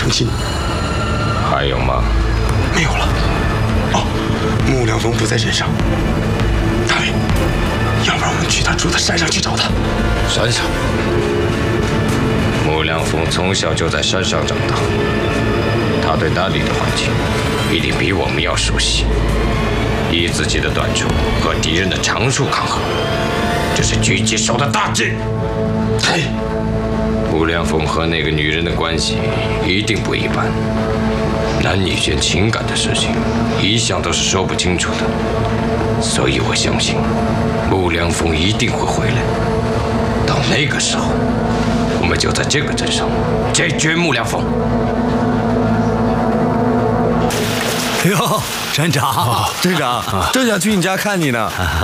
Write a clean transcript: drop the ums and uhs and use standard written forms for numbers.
成亲。 还有吗？ 没有了。哦，穆良风不在镇上。大卫，要不然我们去他住的山上去找他。 山上？穆良风从小就在山上长大，他对那里的环境一定比我们要熟悉。以自己的短处和敌人的长处抗衡，这是狙击手的大忌。 嘿， 穆良风和那个女人的关系一定不一般，男女间情感的事情一向都是说不清楚的，所以我相信穆良风一定会回来。到那个时候，我们就在这个镇上解决穆良风。 哟，镇长，镇长，正想去你家看你呢。